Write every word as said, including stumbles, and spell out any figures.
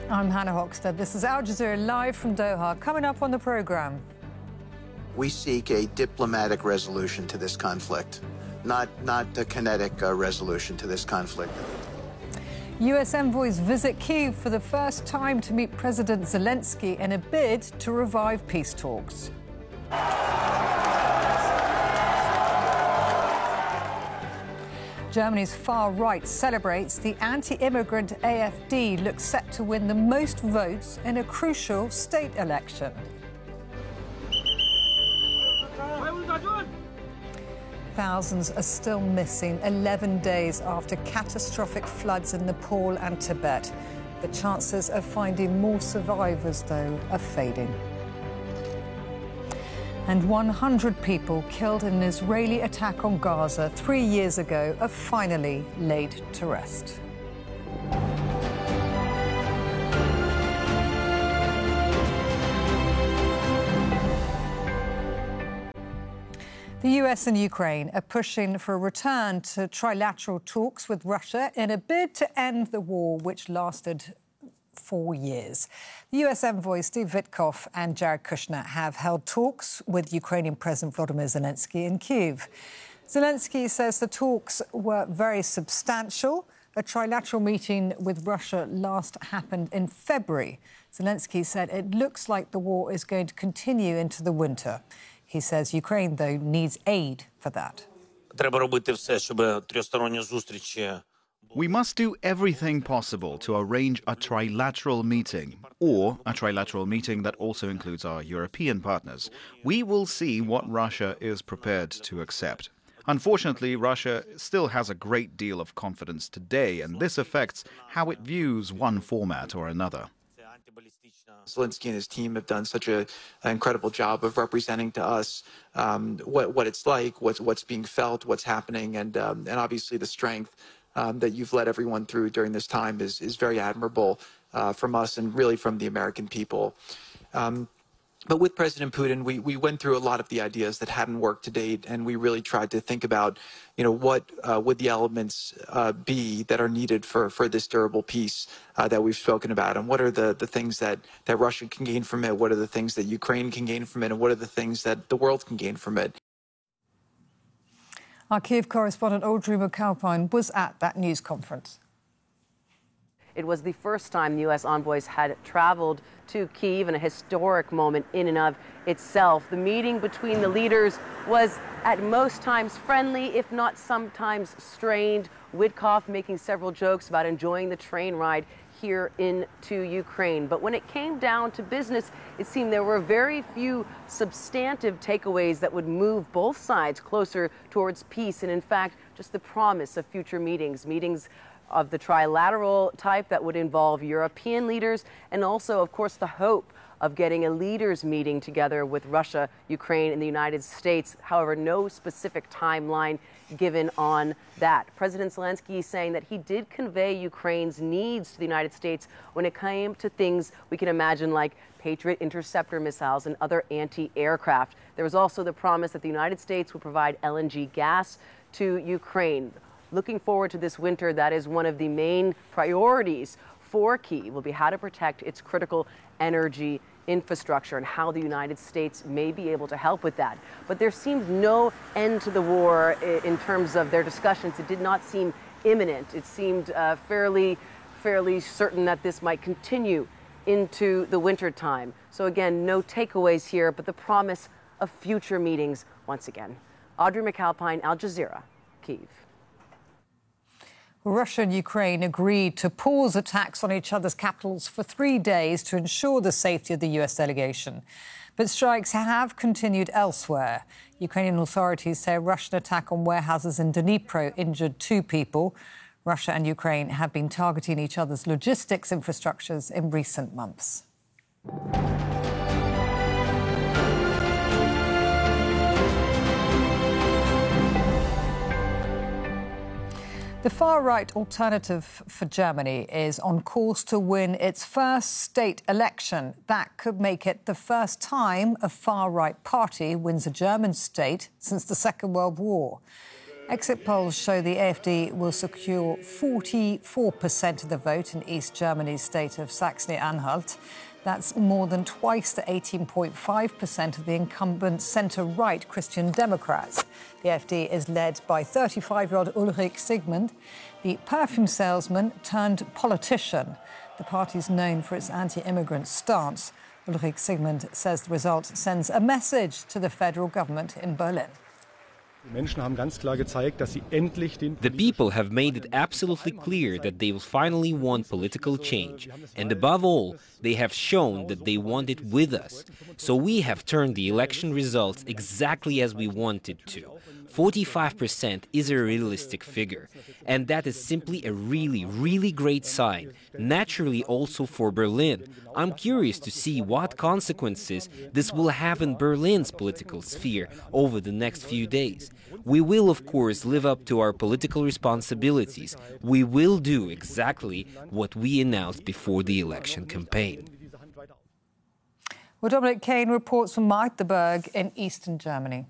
I'm Hannah Hoxter. This is Al Jazeera live from Doha. Coming up on the programme. We seek a diplomatic resolution to this conflict, not, not a kinetic uh, resolution to this conflict. U S envoys visit Kyiv for the first time to meet President Zelensky in a bid to revive peace talks. Germany's far right celebrates the anti-immigrant A F D looks set to win the most votes in a crucial state election. Thousands are still missing eleven days after catastrophic floods in Nepal and Tibet. The chances of finding more survivors, though, are fading. And one hundred people killed in an Israeli attack on Gaza three years ago are finally laid to rest. The U S and Ukraine are pushing for a return to trilateral talks with Russia in a bid to end the war, which lasted four years. The U S envoys Steve Witkoff and Jared Kushner have held talks with Ukrainian President Volodymyr Zelensky in Kyiv. Zelensky says the talks were very substantial. A trilateral meeting with Russia last happened in February. Zelensky said it looks like the war is going to continue into the winter. He says Ukraine, though, needs aid for that. We must do everything possible to arrange a trilateral meeting, or a trilateral meeting that also includes our European partners. We will see what Russia is prepared to accept. Unfortunately, Russia still has a great deal of confidence today, and this affects how it views one format or another. Zelensky and his team have done such a, an incredible job of representing to us um, what, what it's like, what's, what's being felt, what's happening, and, um, and obviously the strength um, that you've led everyone through during this time is, is very admirable uh, from us and really from the American people. Um, But with President Putin, we, we went through a lot of the ideas that hadn't worked to date, and we really tried to think about, you know, what uh, would the elements uh, be that are needed for, for this durable peace uh, that we've spoken about, and what are the, the things that, that Russia can gain from it, what are the things that Ukraine can gain from it, and what are the things that the world can gain from it. Our Kyiv correspondent Audrey McAlpine was at that news conference. It was the first time U S envoys had traveled to Kyiv, and a historic moment in and of itself. The meeting between the leaders was at most times friendly, if not sometimes strained. Witkoff making several jokes about enjoying the train ride here into Ukraine. But when it came down to business, it seemed there were very few substantive takeaways that would move both sides closer towards peace, and in fact, just the promise of future meetings, meetings of the trilateral type that would involve European leaders, and also, of course, the hope of getting a leaders meeting together with Russia, Ukraine, and the United States. However, no specific timeline given on that. President Zelensky is saying that he did convey Ukraine's needs to the United States when it came to things we can imagine like Patriot interceptor missiles and other anti-aircraft. There was also the promise that the United States would provide L N G gas to Ukraine. Looking forward to this winter, that is one of the main priorities for Kyiv, will be how to protect its critical energy infrastructure and how the United States may be able to help with that. But there seemed no end to the war in terms of their discussions. It did not seem imminent. It seemed uh, fairly, fairly certain that this might continue into the winter time. So again, no takeaways here, but the promise of future meetings once again. Audrey McAlpine, Al Jazeera, Kyiv. Russia and Ukraine agreed to pause attacks on each other's capitals for three days to ensure the safety of the U S delegation. But strikes have continued elsewhere. Ukrainian authorities say a Russian attack on warehouses in Dnipro injured two people. Russia and Ukraine have been targeting each other's logistics infrastructures in recent months. The far-right Alternative for Germany is on course to win its first state election. That could make it the first time a far-right party wins a German state since the Second World War. Exit polls show the A F D will secure forty-four percent of the vote in East Germany's state of Saxony-Anhalt. That's more than twice the eighteen point five percent of the incumbent centre-right Christian Democrats. The A F D is led by thirty-five-year-old Ulrich Sigmund, the perfume salesman turned politician. The party is known for its anti-immigrant stance. Ulrich Sigmund says the result sends a message to the federal government in Berlin. The people have made it absolutely clear that they will finally want political change. And above all, they have shown that they want it with us. So we have turned the election results exactly as we wanted to. forty-five percent is a realistic figure. And that is simply a really, really great sign. Naturally also for Berlin. I'm curious to see what consequences this will have in Berlin's political sphere over the next few days. We will, of course, live up to our political responsibilities. We will do exactly what we announced before the election campaign. Well, Dominic Kane reports from Magdeburg in eastern Germany.